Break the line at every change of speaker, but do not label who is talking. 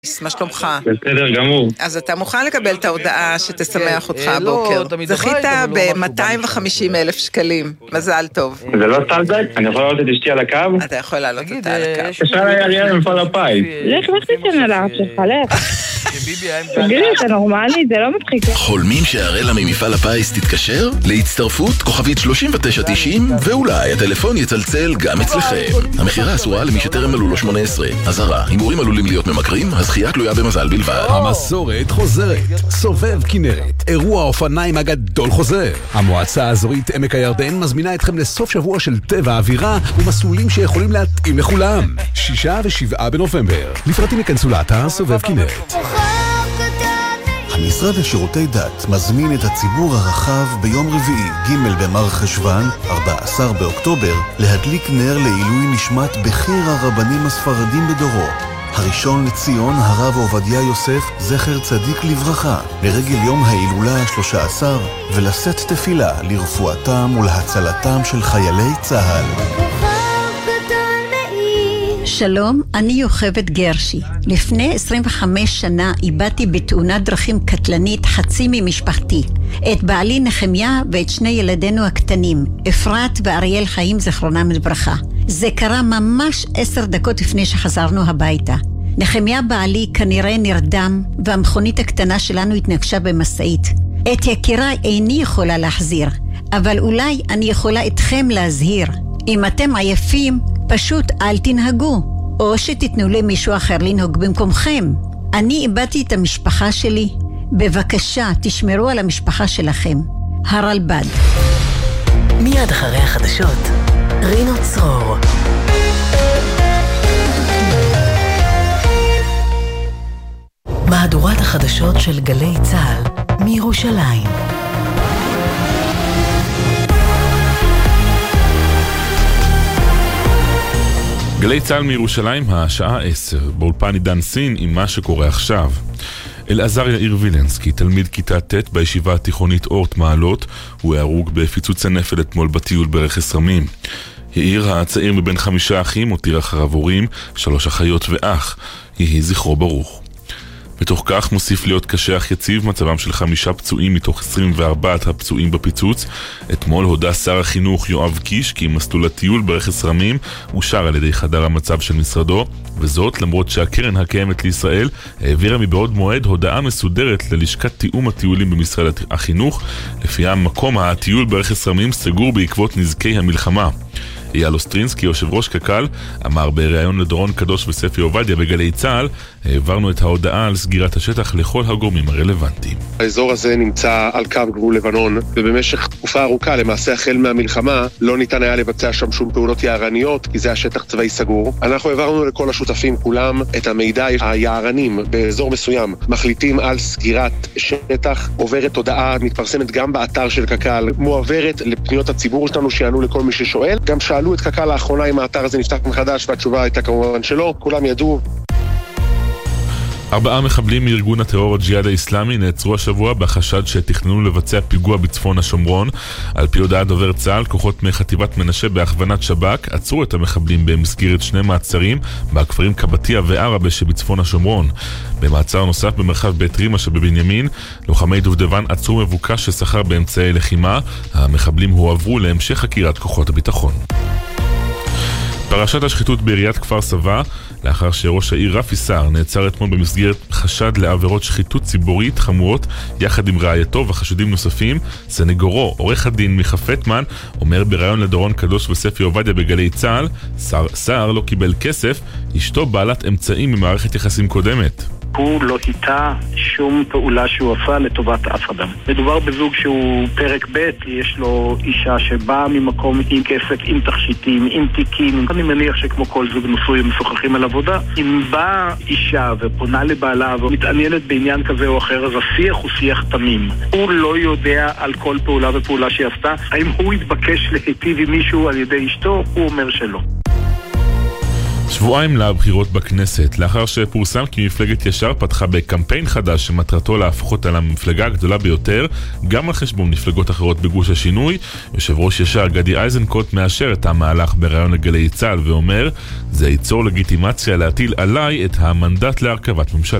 מה שלומך?
בסדר גמור.
אז אתה מוכן לקבל את ההודעה שתשמח אותך הבוקר? זכית ב-250,000 שקלים. מזל טוב.
זה לא סטלבק? אני יכול לעלות את אשתי על הקו?
אתה יכול לעלות אותה על הקו.
אפשר להריע ממפעל הפיס.
לך תיתן על האף שלך, לך. תגידי, אתה נורמלי? זה לא מצחיק.
חולמים שהרלה ממפעל הפיס תתקשר? להצטרפות כוכבית 3990 ואולי הטלפון יצלצל גם אצלכם. המחירה אסורה למי שטרם מלאו לו 18. אזהרה, הימורים עלולים להיות ממכרים, הזכייה תלויה במזל בלבד.
המסורת חוזרת. סובב כנרת, אירוע האופניים הגדול חוזר. המועצה האזורית עמק הירדן מזמינה אתכם לסוף שבוע של טבע אווירה ומסלולים שיכולים להתאים לכולם. 6 ו7 בנובמבר. לפרטים יכנסו לאתר סובב כנרת.
המשרד לשירותי דת מזמין את הציבור הרחב ביום רביעי ג' במר חשוון, 14 באוקטובר, להדליק נר לעילוי נשמת בכיר הרבנים הספרדים בדורו. הראשון לציון הרב עובדיה יוסף, זכר צדיק לברכה, לרגל יום ההילולה ה-13, ולשאת תפילה לרפואתם ולהצלתם של חיילי צה"ל.
שלום, אני יוכבד גרשי. לפני 25 שנה איבדתי בתאונת דרכים קטלנית חצי ממשפחתי. את בעלי נחמיה ואת שני ילדינו הקטנים, אפרת ואריאל חיים זכרונם לברכה. זה קרה ממש 10 דקות לפני שחזרנו הביתה. נחמיה בעלי כנראה נרדם והמכונית הקטנה שלנו התנגשה במסעית. את יקיריי איני יכולה להחזיר, אבל אולי אני יכולה אתכם להזהיר. אם אתם עייפים, פשוט אל תנהגו, או שתתנו למישהו אחר לנהוג במקומכם. אני איבדתי את המשפחה שלי. בבקשה, תשמרו על המשפחה שלכם. הרלב"ד.
מיד אחרי החדשות, רינו צרור. מהדורת החדשות של גלי צה"ל מירושלים.
גלי צה"ל מירושלים, השעה 10, באולפן עידן סין עם מה שקורה עכשיו. אלעזר יאיר וילנסקי, תלמיד כיתה ט' בישיבה התיכונית אורט מעלות, הוא הרוג בפיצוץ הנפל אתמול בטיול ברכס רמים. יאיר הצעיר מבין 5 אחים, הותיר אחריו הורים, 3 אחיות ואח. יהי זכרו ברוך. בתוך כך מוסיף להיות קשה אך יציב מצבם של 5 פצועים מתוך 24 הפצועים בפיצוץ. אתמול הודע שר החינוך יואב קיש כי מסלול הטיול ברכס רמים אושר על ידי חדר המצב של משרדו, וזאת למרות שהקרן הקיימת לישראל העבירה מבעוד מועד הודעה מסודרת ללשכת תיאום הטיולים במשרד החינוך, לפיה מקום הטיול ברכס רמים סגור בעקבות נזקי המלחמה. אייל אוסטרינסקי, יושב ראש קק"ל, אמר בריאיון לדורון קדוש וספי עובדיה בגלי צה"ל, העברנו את ההודעה על סגירת השטח לכל הגורמים הרלוונטיים.
האזור הזה נמצא על קו גבול לבנון, ובמשך תקופה ארוכה, למעשה החל מהמלחמה, לא ניתן היה לבצע שם שום פעולות יערניות, כי זה השטח צבאי סגור. אנחנו העברנו לכל השותפים כולם את המידע. היערנים באזור מסוים מחליטים על סגירת שטח, עוברת הודעה, מתפרסמת גם באתר של קק"ל, מועברת לפניות הציבור שלנו שיענו לכל מי ששואל. גם שאלו את קק"ל לאחרונה אם האתר הזה נפתח מחדש, והתשובה הייתה כמובן שלא, כולם ידעו.
4 מחבלים מארגון הטרור הג'יהאד האסלאמי נעצרו השבוע בחשד שתכננו לבצע פיגוע בצפון השומרון. על פי הודעת דובר צה"ל, כוחות מחטיבת מנשה בהכוונת שב"כ עצרו את המחבלים במסגרת 2 מעצרים בכפרים קבטיה וערבה שבצפון השומרון. במעצר נוסף במרחב בית רימה שבבנימין, לוחמי דובדבן עצרו מבוקש ששכר באמצעי לחימה. המחבלים הועברו להמשך חקירת כוחות הביטחון. פרשת השחיתות בעיריית כפר סבא, לאחר שראש העיר רפי סער נעצר אתמול במסגרת חשד לעבירות שחיתות ציבורית חמורות יחד עם רעייתו וחשודים נוספים, סנגורו, עורך הדין מיכה פטמן, אומר בריאיון לדורון קדוש וספי עובדיה בגלי צה"ל, סער לא קיבל כסף, אשתו בעלת אמצעים ממערכת יחסים קודמת.
הוא לא היטה שום פעולה שהוא עשה לטובת אף אדם. מדובר בזוג שהוא פרק ב', יש לו אישה שבאה ממקום עם כסף, עם תכשיטים, עם תיקים. אני מניח שכמו כל זוג נשוי הם משוחחים על עבודה. אם באה אישה ופונה לבעלה ומתעניינת בעניין כזה או אחר, אז השיח הוא שיח תמים. הוא לא יודע על כל פעולה ופעולה שהיא עשתה. האם הוא התבקש להיטיב עם מישהו על ידי אשתו? הוא אומר שלא.
שבועיים לבחירות בכנסת, לאחר שפורסם כי מפלגת ישר פתחה בקמפיין חדש שמטרתו להפוך אותה למפלגה הגדולה ביותר, גם על חשבון מפלגות אחרות בגוש השינוי. יושב ראש ישר גדי איזנקוט מאשר את המהלך בראיון לגלי צה"ל ואומר, זה ייצור לגיטימציה להטיל עליי את המנדט להרכבת ממשלה.